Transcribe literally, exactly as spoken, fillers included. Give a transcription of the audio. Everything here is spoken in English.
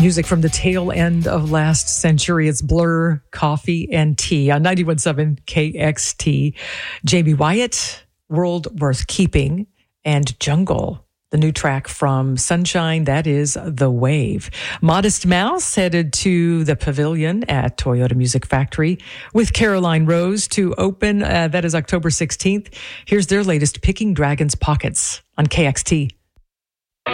Music from the tail end of last century. It's Blur, Coffee, and Tea on ninety-one point seven K X T. Jamie Wyatt, World Worth Keeping, and Jungle, the new track from Sunshine, that is The Wave. Modest Mouse headed to the Pavilion at Toyota Music Factory with Caroline Rose to open. Uh, that is October sixteenth. Here's their latest, Picking Dragon's Pockets on K X T.